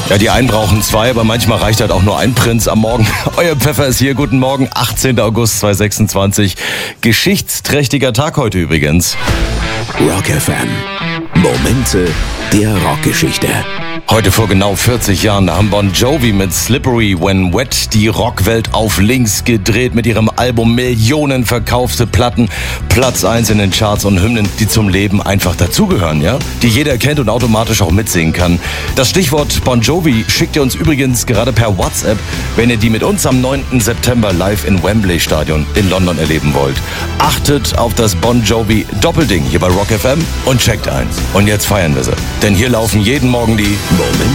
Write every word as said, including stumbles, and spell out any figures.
Ja, die einen brauchen zwei, aber manchmal reicht halt auch nur ein Prinz am Morgen. Euer Pfeffer ist hier. Guten Morgen, achtzehnter August zweitausendsechsundzwanzig. Geschichtsträchtiger Tag heute übrigens. Rock F M. Momente der Rockgeschichte. Heute vor genau vierzig Jahren haben Bon Jovi mit Slippery When Wet die Rockwelt auf links gedreht mit ihrem Album Millionen verkaufte Platten, Platz eins in den Charts und Hymnen, die zum Leben einfach dazugehören, ja? Die jeder kennt und automatisch auch mitsingen kann. Das Stichwort Bon Jovi schickt ihr uns übrigens gerade per WhatsApp, wenn ihr die mit uns am neunten September live in Wembley Stadion in London erleben wollt. Achtet auf das Bon Jovi Doppelding hier bei Rock F M und checkt eins. Und jetzt feiern wir sie. Denn hier laufen jeden Morgen die Momente